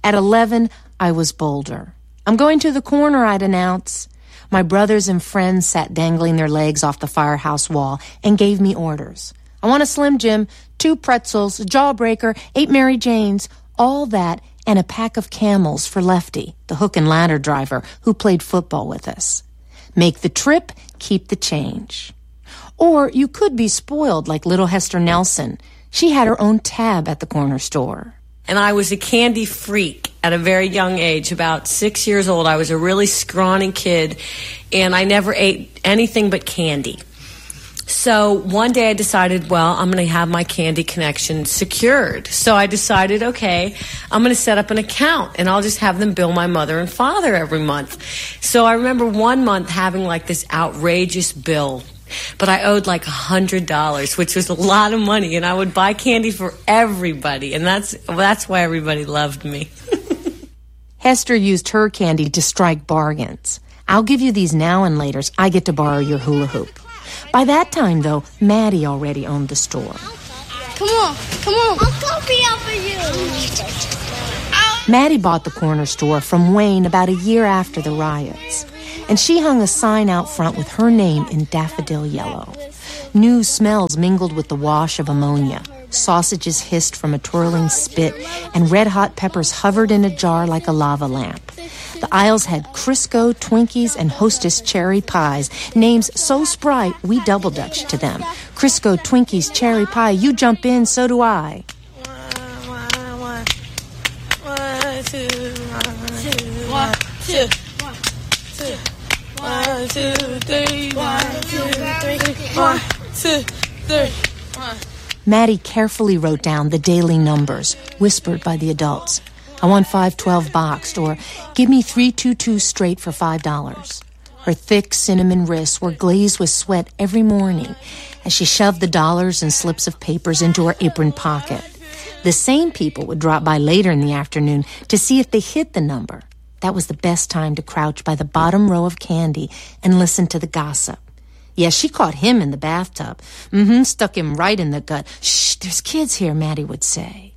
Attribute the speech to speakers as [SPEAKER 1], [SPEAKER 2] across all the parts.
[SPEAKER 1] At 11, I was bolder. I'm going to the corner, I'd announce. My brothers and friends sat dangling their legs off the firehouse wall and gave me orders. I want a Slim Jim, 2 pretzels, a Jawbreaker, 8 Mary Janes, all that, and a pack of Camels for Lefty, the hook and ladder driver who played football with us. Make the trip, keep the change. Or you could be spoiled like little Hester Nelson. She had her own tab at the corner store.
[SPEAKER 2] And I was a candy freak at a very young age. About 6 years old, I was a really scrawny kid, and I never ate anything but candy. So one day I decided, well, I'm going to have my candy connection secured. So I decided, okay, I'm going to set up an account, and I'll just have them bill my mother and father every month. So I remember one month having like this outrageous bill. But I owed like $100, which was a lot of money, and I would buy candy for everybody, and that's why everybody loved me.
[SPEAKER 1] Hester used her candy to strike bargains. I'll give you these now and laters. I get to borrow your hula hoop. By that time, though, Maddie already owned the store.
[SPEAKER 3] Come on. I'll be out for you.
[SPEAKER 1] Maddie bought the corner store from Wayne about a year after the riots. And she hung a sign out front with her name in daffodil yellow. New smells mingled with the wash of ammonia. Sausages hissed from a twirling spit, and red-hot peppers hovered in a jar like a lava lamp. The aisles had Crisco, Twinkies, and Hostess cherry pies, names so sprite we double-dutched to them. Crisco, Twinkies, cherry pie, you jump in, so do I.
[SPEAKER 3] 1, 2, 1, 2. 1, 2, 3, 1, 2, 3, 1, 2, 3, 1.
[SPEAKER 1] Maddie carefully wrote down the daily numbers, whispered by the adults. I want 512 boxed, or give me 322 straight for $5. Her thick cinnamon wrists were glazed with sweat every morning as she shoved the dollars and slips of papers into her apron pocket. The same people would drop by later in the afternoon to see if they hit the number. That was the best time to crouch by the bottom row of candy and listen to the gossip. Yes, she caught him in the bathtub. Stuck him right in the gut. Shh, there's kids here, Maddie would say.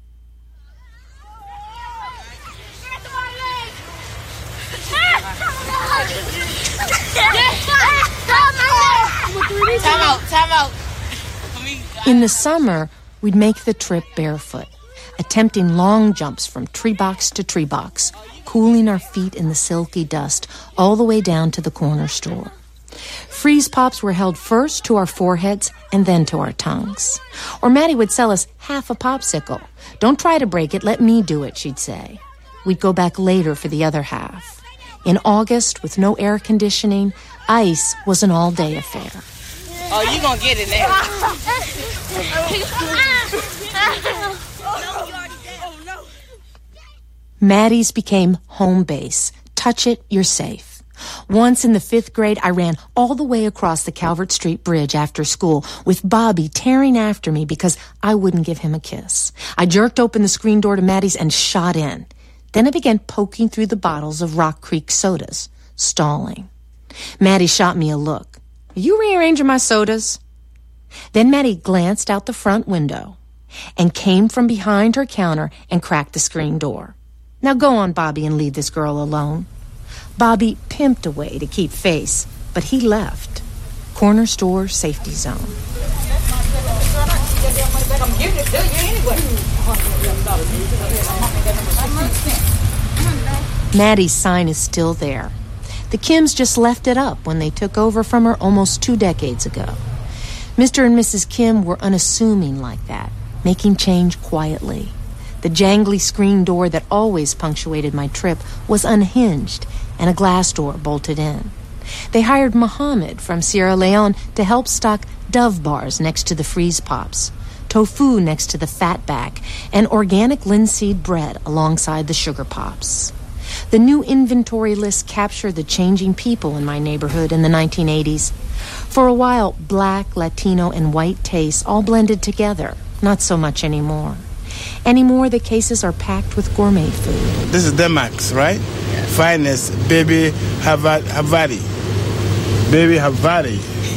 [SPEAKER 3] Time out.
[SPEAKER 1] In the summer, we'd make the trip barefoot, attempting long jumps from tree box to tree box, cooling our feet in the silky dust all the way down to the corner store. Freeze pops were held first to our foreheads and then to our tongues. Or Maddie would sell us half a popsicle. Don't try to break it, let me do it, she'd say. We'd go back later for the other half. In August, with no air conditioning, ice was an all-day affair.
[SPEAKER 4] Oh, you gonna get it now.
[SPEAKER 1] Maddie's became home base. Touch it, you're safe. Once in the 5th grade, I ran all the way across the Calvert Street Bridge after school with Bobby tearing after me because I wouldn't give him a kiss. I jerked open the screen door to Maddie's and shot in. Then I began poking through the bottles of Rock Creek sodas, stalling. Maddie shot me a look. Are you rearranging my sodas? Then Maddie glanced out the front window and came from behind her counter and cracked the screen door. Now go on, Bobby, and leave this girl alone. Bobby pimped away to keep face, but he left. Corner store safety zone. Maddie's sign is still there. The Kims just left it up when they took over from her almost 2 decades ago. Mr. and Mrs. Kim were unassuming like that, making change quietly. The jangly screen door that always punctuated my trip was unhinged and a glass door bolted in. They hired Muhammad from Sierra Leone to help stock Dove bars next to the freeze pops, tofu next to the fatback, and organic linseed bread alongside the sugar pops. The new inventory list captured the changing people in my neighborhood in the 1980s. For a while, black, Latino, and white tastes all blended together. Not so much anymore. Anymore, the cases are packed with gourmet food.
[SPEAKER 5] This is Demax, right? Yeah. Finest baby Havarti. Baby Havarti.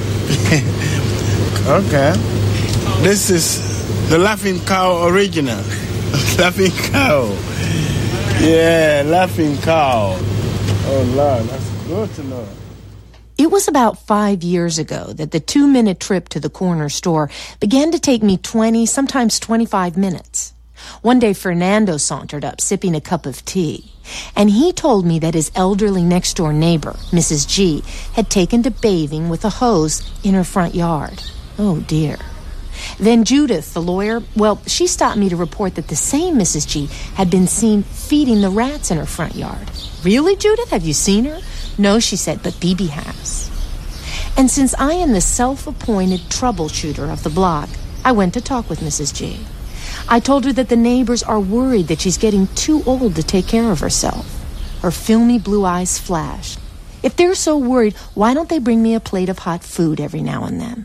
[SPEAKER 5] Okay. This is the Laughing Cow original. Laughing Cow. Yeah, laughing cow. Oh, Lord, that's good to know.
[SPEAKER 1] It was about 5 years ago that the 2-minute trip to the corner store began to take me 20, sometimes 25 minutes. One day, Fernando sauntered up, sipping a cup of tea, and he told me that his elderly next-door neighbor, Mrs. G, had taken to bathing with a hose in her front yard. Oh, dear. Then Judith, the lawyer, well, she stopped me to report that the same Mrs. G had been seen feeding the rats in her front yard. Really, Judith? Have you seen her? No, she said, but Bibi has. And since I am the self-appointed troubleshooter of the block, I went to talk with Mrs. G. I told her that the neighbors are worried that she's getting too old to take care of herself. Her filmy blue eyes flashed. If they're so worried, why don't they bring me a plate of hot food every now and then?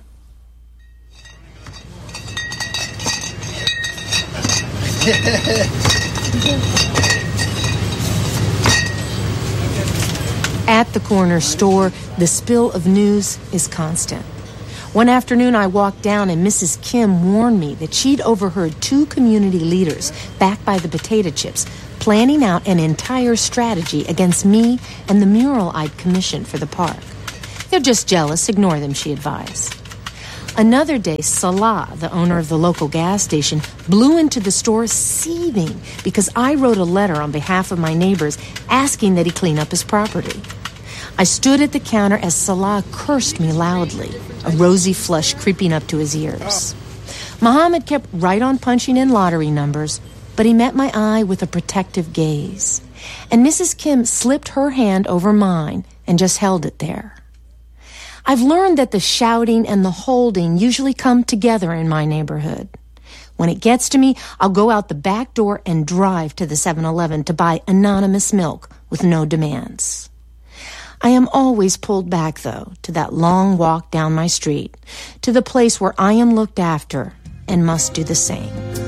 [SPEAKER 1] At the corner store, the spill of news is constant. One afternoon, I walked down and Mrs. Kim warned me that she'd overheard 2 community leaders, backed by the potato chips, planning out an entire strategy against me and the mural I'd commissioned for the park. They're just jealous. Ignore them, she advised. Another day, Salah, the owner of the local gas station, blew into the store seething because I wrote a letter on behalf of my neighbors asking that he clean up his property. I stood at the counter as Salah cursed me loudly, a rosy flush creeping up to his ears. Muhammad kept right on punching in lottery numbers, but he met my eye with a protective gaze. And Mrs. Kim slipped her hand over mine and just held it there. I've learned that the shouting and the holding usually come together in my neighborhood. When it gets to me, I'll go out the back door and drive to the 7-Eleven to buy anonymous milk with no demands. I am always pulled back, though, to that long walk down my street, to the place where I am looked after and must do the same.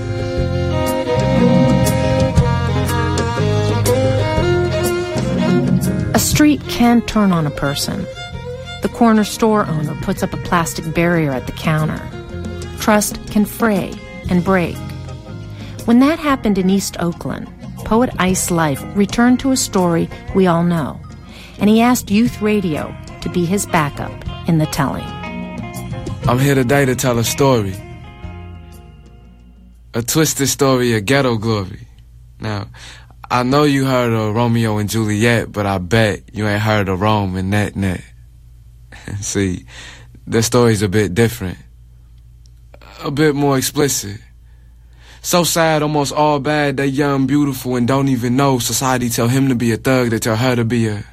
[SPEAKER 1] A street can turn on a person. The corner store owner puts up a plastic barrier at the counter. Trust can fray and break. When that happened in East Oakland, poet Ice Life returned to a story we all know, and he asked Youth Radio to be his backup in the telling.
[SPEAKER 6] I'm here today to tell a story. A twisted story of ghetto glory. Now, I know you heard of Romeo and Juliet, but I bet you ain't heard of Rome and Net. See, the story's a bit different. A bit more explicit. So sad, almost all bad, they young, beautiful, and don't even know. Society tell him to be a thug, they tell her to be a...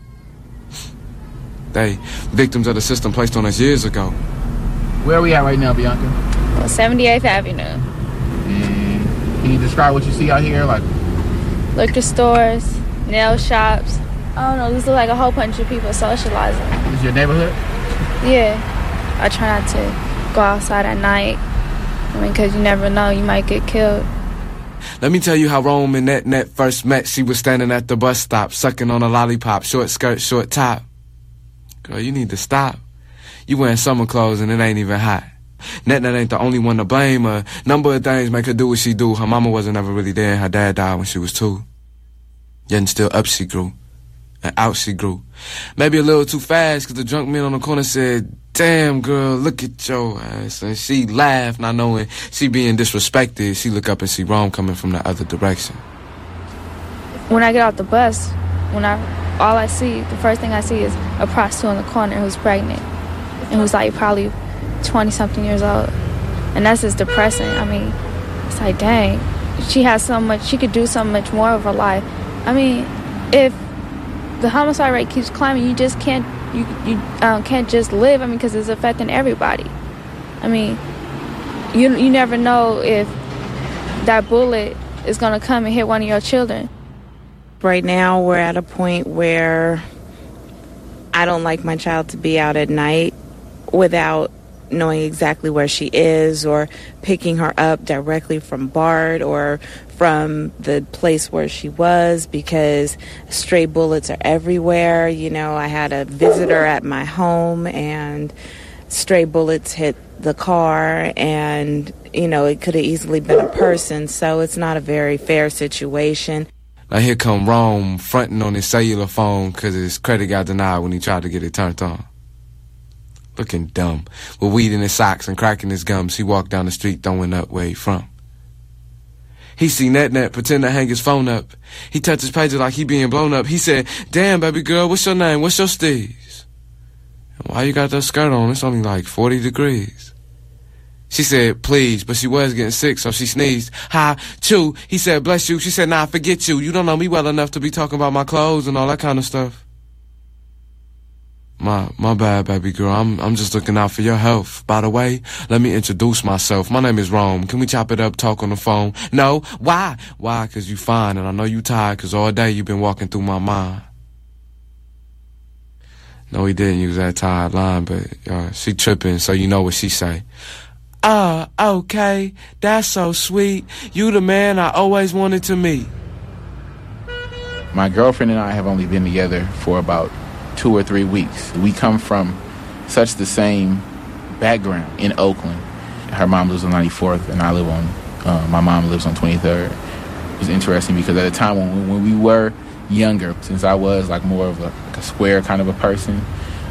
[SPEAKER 6] They victims of the system placed on us years ago.
[SPEAKER 7] Where are we at right now, Bianca?
[SPEAKER 8] On 78th Avenue.
[SPEAKER 7] And can you describe what you see out here? Like
[SPEAKER 8] liquor stores, nail shops. I don't know, this looks like a whole bunch of people socializing.
[SPEAKER 7] This is your neighborhood?
[SPEAKER 8] Yeah. I try not to go outside at night. I mean, because you never know, you might get killed.
[SPEAKER 6] Let me tell you how Rome and Net first met. She was standing at the bus stop, sucking on a lollipop, short skirt, short top. Girl, you need to stop. You wearing summer clothes and it ain't even hot. Net ain't the only one to blame. A number of things make her do what she do. Her mama wasn't ever really there and her dad died when she was 2. Yet and still up she grew. And out she grew. Maybe a little too fast, cause the drunk man on the corner said, "Damn, girl, look at your ass." And she laughed, not knowing she being disrespected. She look up and see Rome coming from the other direction.
[SPEAKER 8] When I get off the bus, all I see, the first thing I see is a prostitute on the corner who's pregnant and who's like probably 20-something years old. And that's just depressing. I mean, it's like, dang, she has so much, she could do so much more of her life. I mean, if the homicide rate keeps climbing, you just can't just live. I mean, because it's affecting everybody. I mean, you never know if that bullet is going to come and hit one of your children.
[SPEAKER 9] Right now, we're at a point where I don't like my child to be out at night without knowing exactly where she is or picking her up directly from BART or from the place where she was, because stray bullets are everywhere. You know, I had a visitor at my home and stray bullets hit the car and, you know, it could have easily been a person. So it's not a very fair situation.
[SPEAKER 6] Now here come Rome fronting on his cellular phone 'cause his credit got denied when he tried to get it turned on. Looking dumb, with weed in his socks and cracking his gums, he walked down the street throwing up where he from. He see Net pretend to hang his phone up. He touched his pager like he being blown up. He said, "Damn, baby girl, what's your name? What's your steez? And why you got that skirt on? It's only like 40 degrees. She said, please, but she was getting sick, so she sneezed. Hi, chew. He said, bless you. She said, nah, forget you. You don't know me well enough to be talking about my clothes and all that kind of stuff. My bad, baby girl. I'm just looking out for your health. By the way, let me introduce myself. My name is Rome. Can we chop it up, talk on the phone? No? Why? Why? 'Cause you fine, and I know you tired, 'cause all day you been walking through my mind. No, he didn't use that tired line, but she tripping, so you know what she say. Okay, that's so sweet. You the man I always wanted to meet.
[SPEAKER 7] My girlfriend and I have only been together for about 2 or 3 weeks. We come from such the same background in Oakland. Her mom lives on 94th, and I live on, my mom lives on 23rd. It was interesting because at the time when we were younger, since I was like more of a square kind of a person,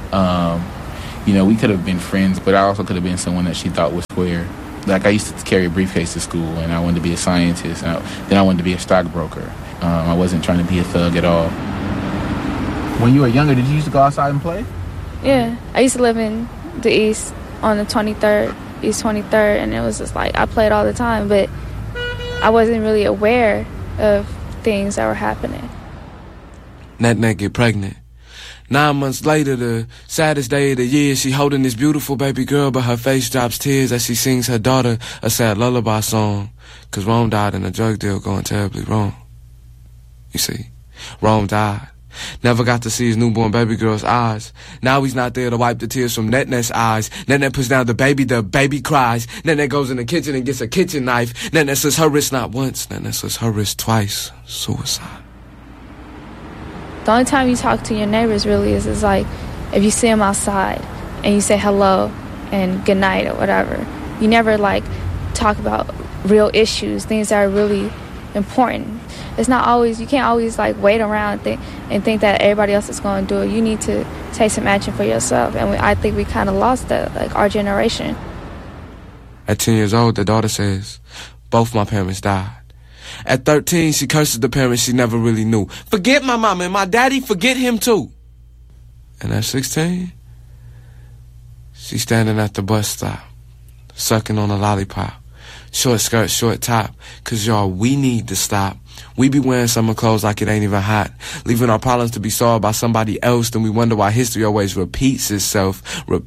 [SPEAKER 7] we could have been friends, but I also could have been someone that she thought was square. Like I used to carry a briefcase to school, and I wanted to be a scientist. Then I wanted to be a stockbroker. I wasn't trying to be a thug at all. When you were younger, did you used to go outside and play?
[SPEAKER 8] Yeah, I used to live in the East on the 23rd, East 23rd, and it was just like I played all the time, but I wasn't really aware of things that were happening.
[SPEAKER 6] Net get pregnant. 9 months later, the saddest day of the year, she holding this beautiful baby girl, but her face drops tears as she sings her daughter a sad lullaby song, 'cause Rome died in a drug deal going terribly wrong. You see, Rome died. Never got to see his newborn baby girl's eyes. Now he's not there to wipe the tears from Net's eyes. Net puts down the baby cries. Net goes in the kitchen and gets a kitchen knife. Net slits her wrist not once, Net slits her wrist twice. Suicide.
[SPEAKER 8] The only time you talk to your neighbors really is like if you see them outside and you say hello and good night or whatever. You never like talk about real issues, things that are really important. It's not always, you can't always like wait around and think that everybody else is going to do it. You need to take some action for yourself, and I think we kind of lost that, like our generation.
[SPEAKER 6] At 10 years old, the daughter says, both my parents died. At 13, she curses the parents she never really knew. Forget my mama and my daddy, forget him too. And at 16, she's standing at the bus stop, sucking on a lollipop. Short skirt, short top, 'cause y'all, we need to stop. We be wearing summer clothes like it ain't even hot, leaving our problems to be solved by somebody else. Then we wonder why history always repeats itself.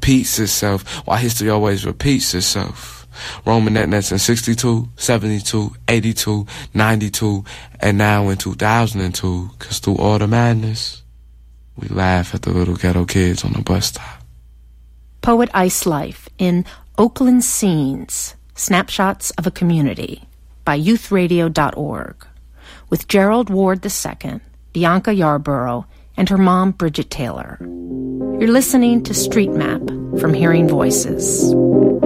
[SPEAKER 6] Why history always repeats itself. Roman Netnets in 62, 72, 82, 92, and now in 2002, 'cause through all the madness, we laugh at the little ghetto kids on the bus stop.
[SPEAKER 1] Poet Ice Life in Oakland Scenes, Snapshots of a Community by youthradio.org, with Gerald Ward II, Bianca Yarborough, and her mom, Bridget Taylor. You're listening to Street Map from Hearing Voices.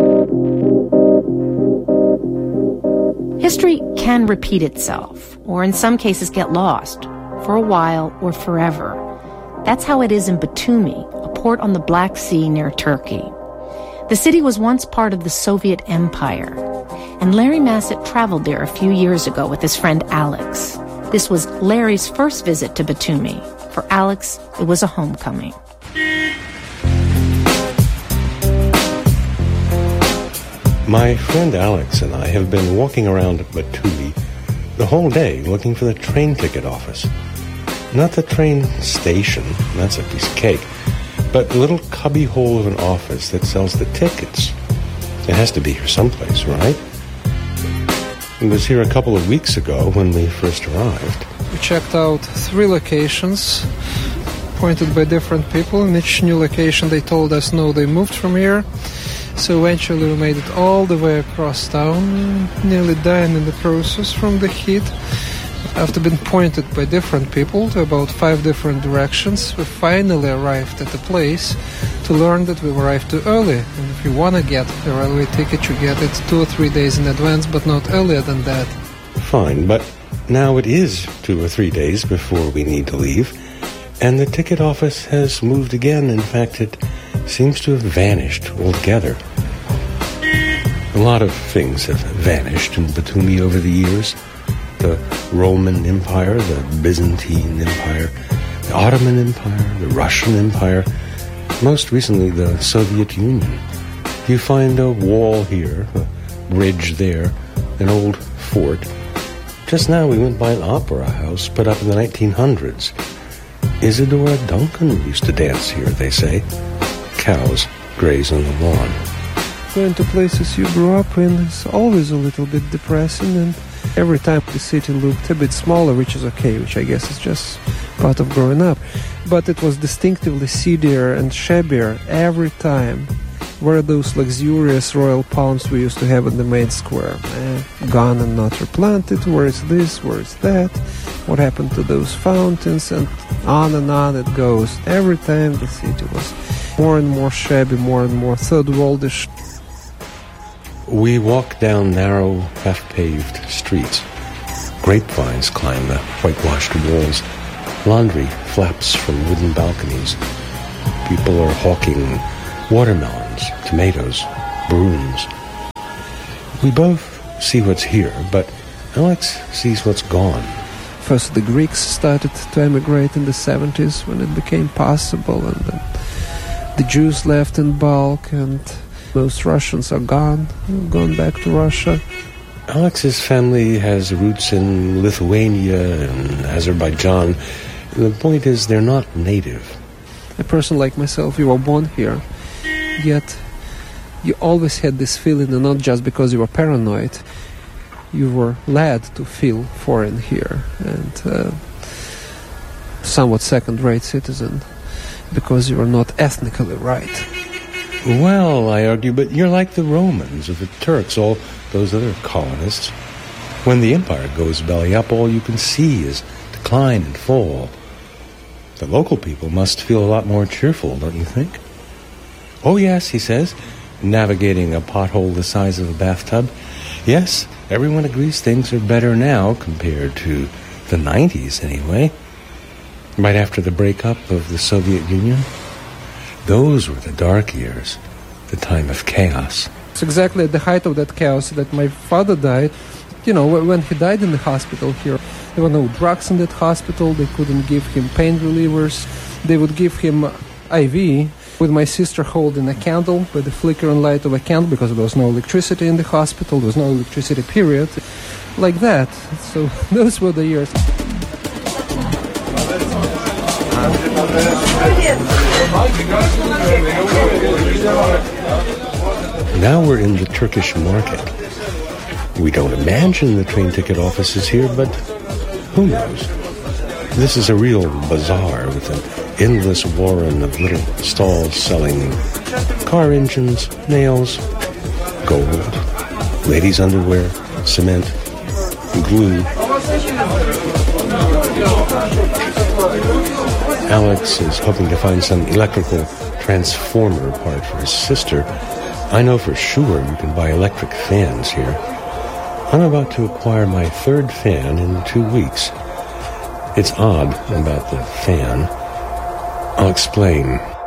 [SPEAKER 1] History can repeat itself, or in some cases get lost, for a while or forever. That's how it is in Batumi, a port on the Black Sea near Turkey. The city was once part of the Soviet Empire, and Larry Massett traveled there a few years ago with his friend Alex. This was Larry's first visit to Batumi. For Alex, it was a homecoming.
[SPEAKER 10] My friend Alex and I have been walking around Batumi the whole day looking for the train ticket office. Not the train station, that's a piece of cake, but the little cubby hole of an office that sells the tickets. It has to be here someplace, right? It was here a couple of weeks ago when we first arrived.
[SPEAKER 11] We checked out 3 locations, pointed by different people. In each new location they told us no, they moved from here. So eventually we made it all the way across town, nearly dying in the process from the heat. After being pointed by different people to about 5 different directions, we finally arrived at the place to learn that we arrived too early. And if you want to get a railway ticket, you get it 2 or 3 days in advance, but not earlier than that.
[SPEAKER 10] fine, but now it is 2 or 3 days before we need to leave, and the ticket office has moved again. In fact, it seems to have vanished altogether. A lot of things have vanished in Batumi over the years. The Roman Empire, the Byzantine Empire, the Ottoman Empire, the Russian Empire, most recently the Soviet Union. You find a wall here, a bridge there, an old fort. Just now we went by an opera house put up in the 1900s. Isadora Duncan used to dance here, they say. Cows graze on the lawn.
[SPEAKER 11] Going to places you grew up in is always a little bit depressing, and every time the city looked a bit smaller, which is okay, which I guess is just part of growing up. But it was distinctively seedier and shabbier every time. Where are those luxurious royal palms we used to have in the main square? Gone and not replanted. Where is this? Where is that? What happened to those fountains? And on it goes. Every time the city was more and more shabby, more and more third-worldish.
[SPEAKER 10] We walk down narrow, half-paved streets. Grapevines climb the whitewashed walls. Laundry flaps from wooden balconies. People are hawking watermelons, tomatoes, brooms. We both see what's here, but Alex sees what's gone.
[SPEAKER 11] First the Greeks started to emigrate in the 70s when it became possible, and then the Jews left in bulk, and most Russians are gone back to Russia.
[SPEAKER 10] Alex's family has roots in Lithuania and Azerbaijan. The point is they're not native.
[SPEAKER 11] A person like myself, you were born here, yet you always had this feeling, and not just because you were paranoid. You were led to feel foreign here, and somewhat second-rate citizen, because you were not ethnically right.
[SPEAKER 10] Well, I argue, but you're like the Romans or the Turks, all those other colonists. When the empire goes belly up, all you can see is decline and fall. The local people must feel a lot more cheerful, don't you think? Oh, yes, he says, navigating a pothole the size of a bathtub. Yes, everyone agrees things are better now compared to the 90s, anyway. Right after the breakup of the Soviet Union. Those were the dark years, the time of chaos.
[SPEAKER 11] It's exactly at the height of that chaos that my father died. You know, when he died in the hospital here, there were no drugs in that hospital. They couldn't give him pain relievers. They would give him IV, with my sister holding a candle by the flickering light of a candle, because there was no electricity in the hospital. There was no electricity, period. Like that. So those were the years.
[SPEAKER 10] Now we're in the Turkish market. We don't imagine the train ticket offices here, but who knows? This is a real bazaar with an endless warren of little stalls selling car engines, nails, gold, ladies' underwear, cement, glue. Alex is hoping to find some electrical transformer part for his sister. I know for sure you can buy electric fans here. I'm about to acquire my third fan in 2 weeks. It's odd about the fan. I'll explain.